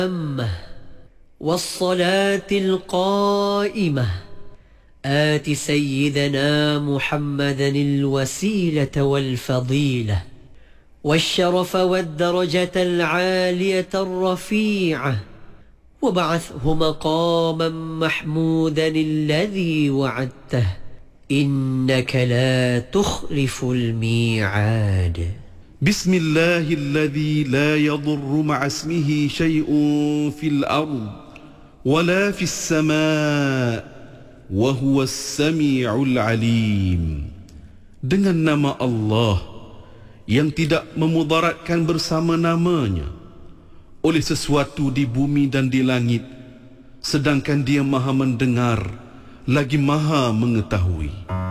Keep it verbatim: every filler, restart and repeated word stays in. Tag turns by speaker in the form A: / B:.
A: والصلاة القائمة آت سيدنا محمدا الوسيلة والفضيلة والشرف والدرجة العالية الرفيعة وابعثه مقاما محمودا الذي وعدته إنك لا تخلف الميعاد.
B: بسم الله الذي لا يضر مع اسمه شيء في الأرض ولا في السماء وهو السميع العليم. Dengan nama Allah yang tidak memudaratkan bersama namanya oleh sesuatu di bumi dan di langit, sedangkan Dia Maha mendengar lagi Maha mengetahui.